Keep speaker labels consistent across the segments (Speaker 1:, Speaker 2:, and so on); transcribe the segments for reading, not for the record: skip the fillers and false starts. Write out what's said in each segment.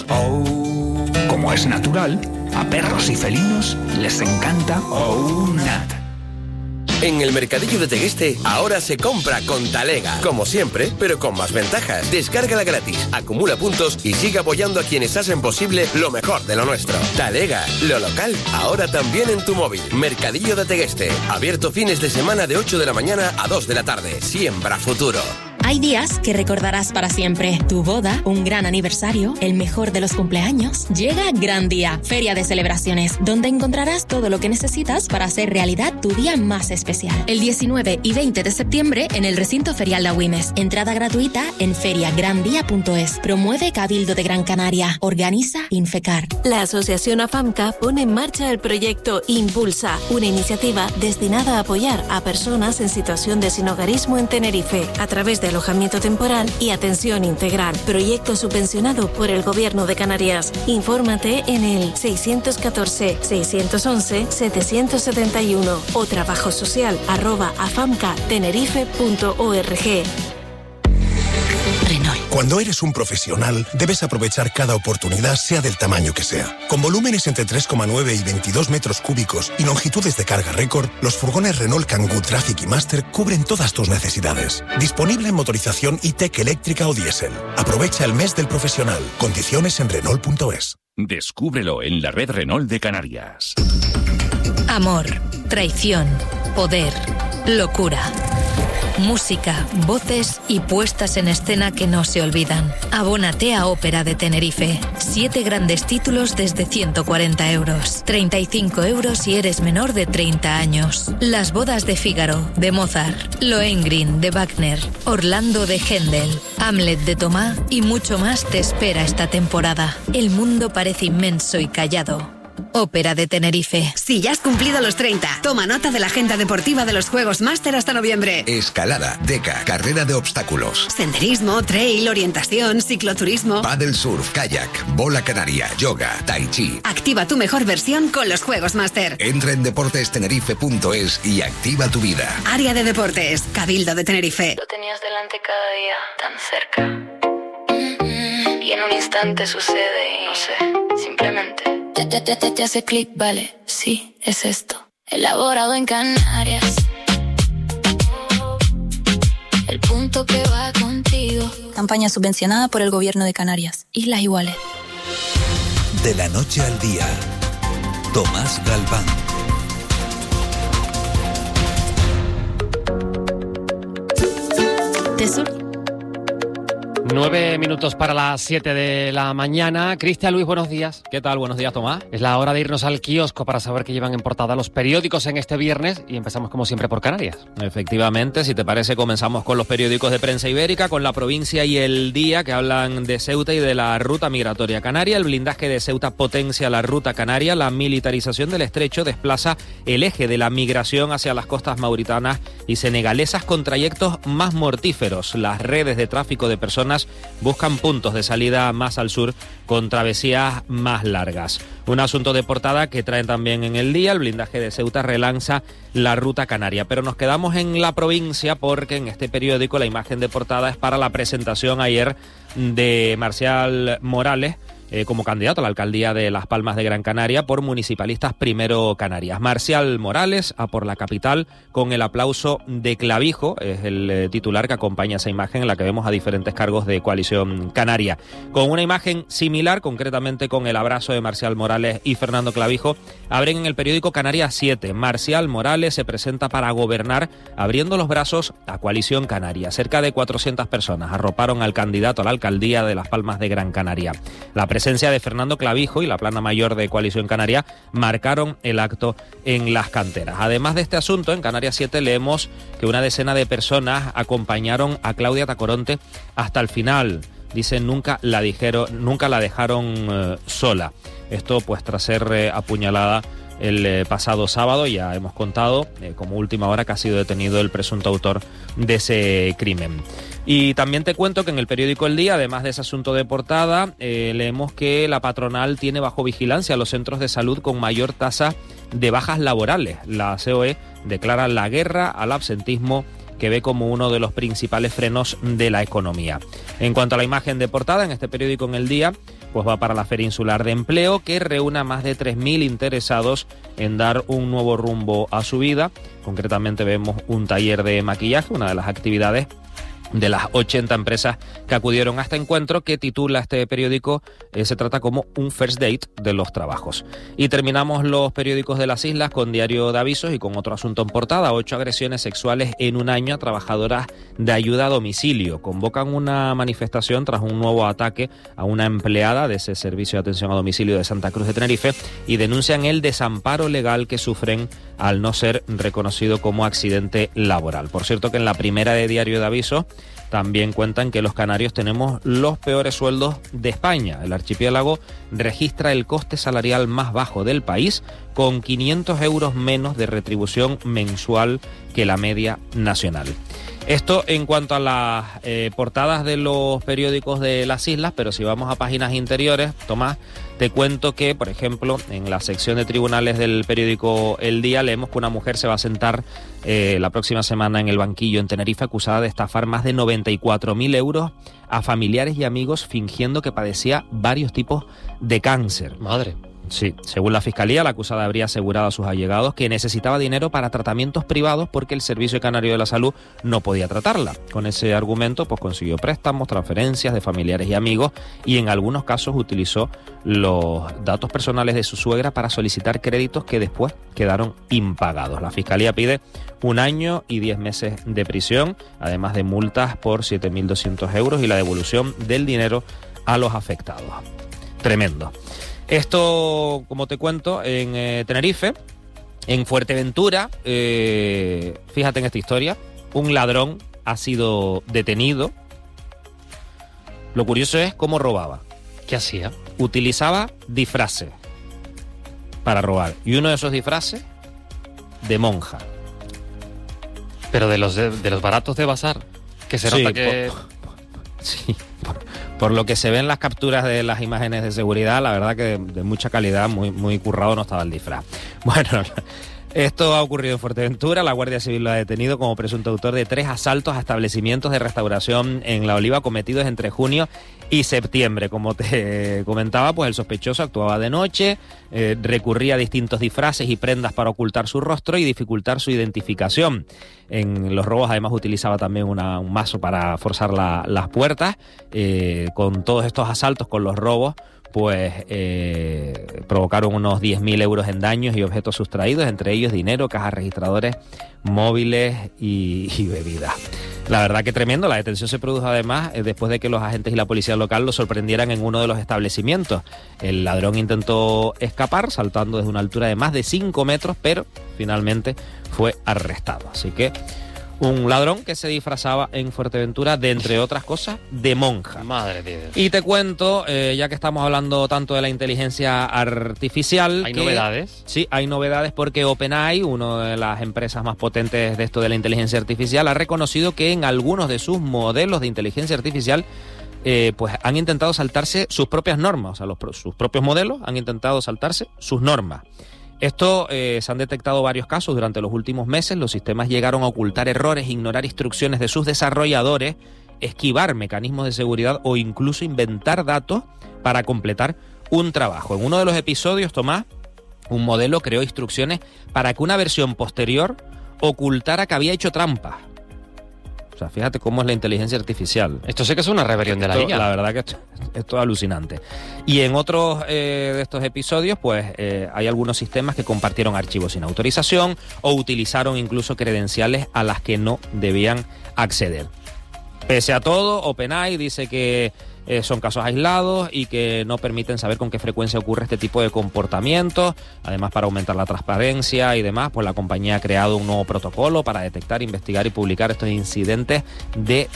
Speaker 1: Oh. Como es natural, a perros y felinos les encanta OUNAT.
Speaker 2: En el Mercadillo de Tegueste, ahora se compra con Talega. Como siempre, pero con más ventajas. Descárgala gratis, acumula puntos y sigue apoyando a quienes hacen posible lo mejor de lo nuestro. Talega, lo local, ahora también en tu móvil. Mercadillo de Tegueste, abierto fines de semana de 8 de la mañana a 2 de la tarde. Siembra futuro.
Speaker 3: Hay días que recordarás para siempre. Tu boda, un gran aniversario, el mejor de los cumpleaños. Llega Gran Día, feria de celebraciones, donde encontrarás todo lo que necesitas para hacer realidad tu día más especial. El 19 y 20 de septiembre en el recinto ferial de Agüimes. Entrada gratuita en feriagrandia.es. Promueve Cabildo de Gran Canaria. Organiza Infecar.
Speaker 4: La Asociación AFAMCA pone en marcha el proyecto Impulsa, una iniciativa destinada a apoyar a personas en situación de sinhogarismo en Tenerife, a través de alojamiento temporal y atención integral. Proyecto subvencionado por el Gobierno de Canarias. Infórmate en el 614-611-771 o trabajosocial@afamcatenerife.org.
Speaker 5: Cuando eres un profesional, debes aprovechar cada oportunidad, sea del tamaño que sea. Con volúmenes entre 3,9 y 22 metros cúbicos y longitudes de carga récord, los furgones Renault Kangoo Traffic y Master cubren todas tus necesidades. Disponible en motorización E-Tech eléctrica o diésel. Aprovecha el mes del profesional. Condiciones en Renault.es.
Speaker 6: Descúbrelo en la red Renault de Canarias.
Speaker 7: Amor, traición, poder, locura. Música, voces y puestas en escena que no se olvidan. Abónate a Ópera de Tenerife. 7 grandes títulos desde 140 euros. 35 euros si eres menor de 30 años. Las bodas de Fígaro, de Mozart. Lohengrin, de Wagner. Orlando, de Händel. Hamlet, de Tomás y mucho más te espera esta temporada. El mundo parece inmenso y callado. Ópera de Tenerife.
Speaker 8: Si ya has cumplido los 30, toma nota de la agenda deportiva de los Juegos Máster hasta noviembre.
Speaker 9: Escalada, deca, carrera de obstáculos,
Speaker 8: senderismo, trail, orientación, cicloturismo,
Speaker 9: paddle surf, kayak, bola canaria, yoga, tai chi.
Speaker 8: Activa tu mejor versión con los Juegos Máster.
Speaker 9: Entra en deportestenerife.es y activa tu vida.
Speaker 8: Área de deportes, Cabildo de Tenerife.
Speaker 10: Lo tenías delante cada día, tan cerca. Y en un instante sucede y no sé, simplemente te hace clic, vale, sí, es esto. Elaborado en Canarias. El punto que va contigo.
Speaker 11: Campaña subvencionada por el Gobierno de Canarias. Islas Iguales.
Speaker 12: De la noche al día. Tomás Galván.
Speaker 3: Tesoro.
Speaker 13: 9 minutos para las 7 de la mañana. Cristian Luis, buenos días.
Speaker 14: ¿Qué tal? Buenos días, Tomás.
Speaker 13: Es la hora de irnos al kiosco para saber qué llevan en portada los periódicos en este viernes y empezamos como siempre por Canarias.
Speaker 14: Efectivamente, si te parece, comenzamos con los periódicos de prensa ibérica, con La Provincia y El Día, que hablan de Ceuta y de la ruta migratoria canaria. El blindaje de Ceuta potencia la ruta canaria. La militarización del estrecho desplaza el eje de la migración hacia las costas mauritanas y senegalesas con trayectos más mortíferos. Las redes de tráfico de personas buscan puntos de salida más al sur con travesías más largas. Un asunto de portada que traen también en El Día. El blindaje de Ceuta relanza la ruta canaria. Pero nos quedamos en La Provincia porque en este periódico la imagen de portada es para la presentación ayer de Marcial Morales como candidato a la alcaldía de Las Palmas de Gran Canaria por Municipalistas Primero Canarias. Marcial Morales a por la capital con el aplauso de Clavijo, es el titular que acompaña esa imagen en la que vemos a diferentes cargos de Coalición Canaria. Con una imagen similar, concretamente con el abrazo de Marcial Morales y Fernando Clavijo, abren en el periódico Canarias 7. Marcial Morales se presenta para gobernar abriendo los brazos a Coalición Canaria. Cerca de 400 personas arroparon al candidato a la alcaldía de Las Palmas de Gran Canaria. La presencia de Fernando Clavijo y la plana mayor de Coalición Canaria marcaron el acto en las canteras. Además de este asunto, en Canarias 7 leemos que una decena de personas acompañaron a Claudia Tacoronte hasta el final. Dicen nunca la dejaron sola. Esto pues tras ser apuñalada el pasado sábado. Ya hemos contado como última hora que ha sido detenido el presunto autor de ese crimen. Y también te cuento que en el periódico El Día, además de ese asunto de portada, leemos que la patronal tiene bajo vigilancia a los centros de salud con mayor tasa de bajas laborales. La COE declara la guerra al absentismo, que ve como uno de los principales frenos de la economía. En cuanto a la imagen de portada, en este periódico en El Día, pues va para la Feria Insular de Empleo, que reúne a más de 3.000 interesados en dar un nuevo rumbo a su vida. Concretamente vemos un taller de maquillaje, una de las actividades de las 80 empresas que acudieron a este encuentro, que titula este periódico, se trata como un first date de los trabajos. Y terminamos los periódicos de las islas con Diario de Avisos y con otro asunto en portada: 8 agresiones sexuales en un año a trabajadoras de ayuda a domicilio. Convocan una manifestación tras un nuevo ataque a una empleada de ese servicio de atención a domicilio de Santa Cruz de Tenerife y denuncian el desamparo legal que sufren al no ser reconocido como accidente laboral. Por cierto, que en la primera de Diario de Avisos también cuentan que los canarios tenemos los peores sueldos de España. El archipiélago registra el coste salarial más bajo del país, con 500 euros menos de retribución mensual que la media nacional. Esto en cuanto a las portadas de los periódicos de las islas, pero si vamos a páginas interiores, Tomás, te cuento que, por ejemplo, en la sección de tribunales del periódico El Día leemos que una mujer se va a sentar la próxima semana en el banquillo en Tenerife, acusada de estafar más de 94.000 euros a familiares y amigos, fingiendo que padecía varios tipos de cáncer.
Speaker 13: Madre.
Speaker 14: Sí, según la Fiscalía, la acusada habría asegurado a sus allegados que necesitaba dinero para tratamientos privados porque el Servicio Canario de la Salud no podía tratarla. Con ese argumento, pues consiguió préstamos, transferencias de familiares y amigos, y en algunos casos utilizó los datos personales de su suegra para solicitar créditos que después quedaron impagados. La Fiscalía pide 1 año y 10 meses de prisión, además de multas por 7.200 euros y la devolución del dinero a los afectados. Tremendo. Esto, como te cuento, en Tenerife, en Fuerteventura, fíjate en esta historia, un ladrón ha sido detenido. Lo curioso es cómo robaba.
Speaker 13: ¿Qué hacía?
Speaker 14: Utilizaba disfraces para robar. Y uno de esos disfraces, de monja.
Speaker 13: Pero de los baratos de bazar, que se nota que...
Speaker 14: Sí, por lo que se ven las capturas de las imágenes de seguridad, la verdad que de mucha calidad, muy currado no estaba el disfraz. Bueno, esto ha ocurrido en Fuerteventura. La Guardia Civil lo ha detenido como presunto autor de 3 asaltos a establecimientos de restauración en La Oliva cometidos entre junio y septiembre. Como te comentaba, pues el sospechoso actuaba de noche, recurría a distintos disfraces y prendas para ocultar su rostro y dificultar su identificación. En los robos además utilizaba también un mazo para forzar las puertas. Con todos estos asaltos, con los robos, pues provocaron unos 10.000 euros en daños y objetos sustraídos, entre ellos dinero, cajas registradores, móviles y bebidas. La verdad que tremendo. La detención se produjo además después de que los agentes y la policía local lo sorprendieran en uno de los establecimientos. El ladrón intentó escapar saltando desde una altura de más de 5 metros, pero finalmente fue arrestado. Así que un ladrón que se disfrazaba en Fuerteventura de, entre otras cosas, de monja.
Speaker 13: Madre de Dios.
Speaker 14: Y te cuento, ya que estamos hablando tanto de la inteligencia artificial...
Speaker 13: ¿Hay novedades?
Speaker 14: Sí, hay novedades porque OpenAI, una de las empresas más potentes de esto de la inteligencia artificial, ha reconocido que en algunos de sus modelos de inteligencia artificial pues han intentado saltarse sus propias normas. O sea, sus propios modelos han intentado saltarse sus normas. Esto se han detectado varios casos durante los últimos meses. Los sistemas llegaron a ocultar errores, ignorar instrucciones de sus desarrolladores, esquivar mecanismos de seguridad o incluso inventar datos para completar un trabajo. En uno de los episodios, Tomás, un modelo creó instrucciones para que una versión posterior ocultara que había hecho trampas. O sea, fíjate cómo es la inteligencia artificial.
Speaker 13: Esto sí que es una rebelión de la IA.
Speaker 14: La verdad que esto es alucinante. Y en otros de estos episodios, pues hay algunos sistemas que compartieron archivos sin autorización o utilizaron incluso credenciales a las que no debían acceder. Pese a todo, OpenAI dice que son casos aislados y que no permiten saber con qué frecuencia ocurre este tipo de comportamientos. Además, para aumentar la transparencia y demás, pues la compañía ha creado un nuevo protocolo para detectar, investigar y publicar estos incidentes de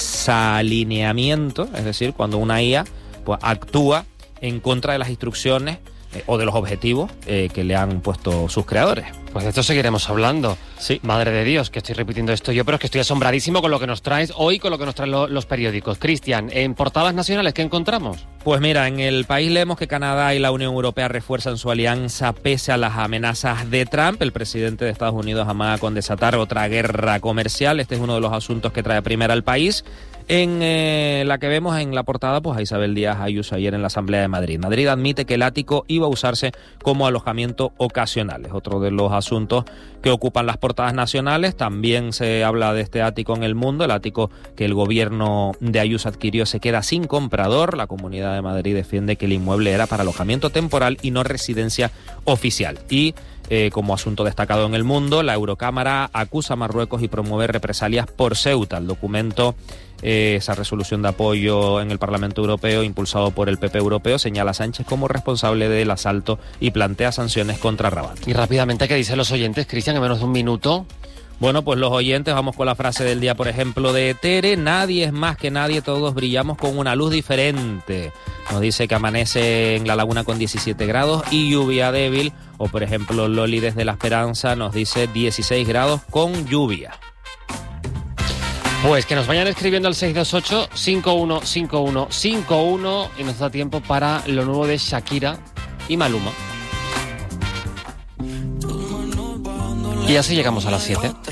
Speaker 14: desalineamiento, es decir, cuando una IA pues actúa en contra de las instrucciones o de los objetivos que le han puesto sus creadores.
Speaker 13: Pues de esto seguiremos hablando.
Speaker 14: Sí.
Speaker 13: Madre de Dios, que estoy repitiendo esto yo, pero es que estoy asombradísimo con lo que nos traes hoy, con lo que nos traen los periódicos. Cristian, en portadas nacionales, ¿qué encontramos?
Speaker 14: Pues mira, en El País leemos que Canadá y la Unión Europea refuerzan su alianza pese a las amenazas de Trump. El presidente de Estados Unidos amaga con desatar otra guerra comercial. Este es uno de los asuntos que trae primero al país. En la que vemos en la portada pues a Isabel Díaz Ayuso ayer en la Asamblea de Madrid. Madrid admite que el ático iba a usarse como alojamiento ocasional. Es otro de los asuntos que ocupan las portadas nacionales. También se habla de este ático en El Mundo. El ático que el gobierno de Ayuso adquirió se queda sin comprador. La Comunidad de Madrid defiende que el inmueble era para alojamiento temporal y no residencia oficial. Y como asunto destacado en El Mundo, la Eurocámara acusa a Marruecos y promueve represalias por Ceuta. El documento, esa resolución de apoyo en el Parlamento Europeo, impulsado por el PP europeo, señala a Sánchez como responsable del asalto y plantea sanciones contra Rabat.
Speaker 13: Y rápidamente, ¿qué dicen los oyentes, Cristian, en menos de un minuto?
Speaker 14: Bueno, pues los oyentes, vamos con la frase del día, por ejemplo, de Tere: nadie es más que nadie, todos brillamos con una luz diferente. Nos dice que amanece en La Laguna con 17 grados y lluvia débil. O, por ejemplo, Loli desde La Esperanza nos dice 16 grados con lluvia.
Speaker 13: Pues que nos vayan escribiendo al 628-515151 y nos da tiempo para lo nuevo de Shakira y Maluma. Y así llegamos a las 7.